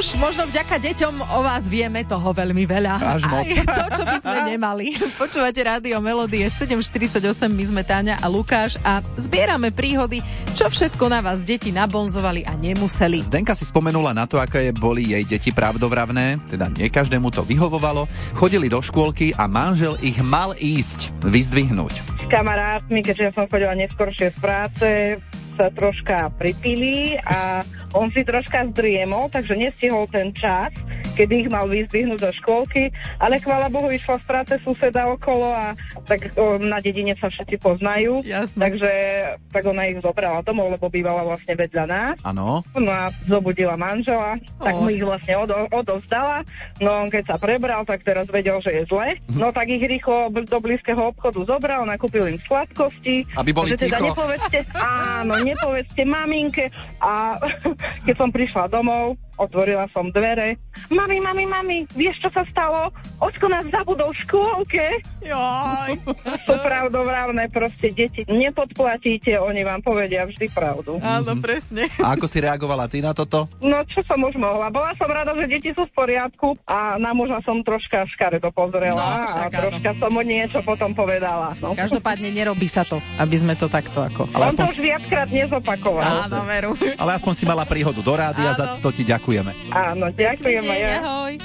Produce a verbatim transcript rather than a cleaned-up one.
Nuž, možno vďaka deťom o vás vieme toho veľmi veľa. Až moc. Aj to, čo by sme nemali. Počúvate Rádio Melódie, sedem štyridsaťosem, my sme Táňa a Lukáš a zbierame príhody, čo všetko na vás deti nabonzovali a nemuseli. Zdenka si spomenula na to, aké boli jej deti pravdovravné, teda nie každému to vyhovovalo. Chodili do škôlky a manžel ich mal ísť vyzdvihnúť. S kamarátmi, keďže som chodila neskôršie z práce, sa troška pripili a on si troška zdriemol, takže nestihol ten čas, kedy ich mal vyzdvihnúť do škôlky, ale chvála Bohu, išla z práce suseda okolo a tak o, na dedine sa všetci poznajú. Jasne. Takže tak ona ich zobrala domov, lebo bývala vlastne vedľa nás. Áno. No a zobudila manžela, oh. tak mu ich vlastne odo, odovzdala. No on keď sa prebral, tak teraz vedel, že je zle. No tak ich rýchlo do blízkeho obchodu zobral, nakúpil im sladkosti. Aby boli teda ticho. Nepovedzte, áno, nepovedzte maminke. A keď som prišla domov, otvorila som dvere. Mami, mami, mami, vieš, čo sa stalo? Očko nás zabudol v škôlke. Joj. Sú pravdovravné, proste deti. Nepodplatíte, oni vám povedia vždy pravdu. Áno, presne. A ako si reagovala ty na toto? No, čo som už mohla? Bola som rada, že deti sú v poriadku a na muža som troška škaredo pozrela No, však a troška som mu niečo potom povedala. No. Každopádne nerobí sa to, aby sme to takto ako... Ale on to už viackrát nezopakoval. Áno, veru. Ale aspoň si mala príhodu do rádia, Áno. za to ti ďakujeme. Áno, ďakujem aj ja. Ahoj.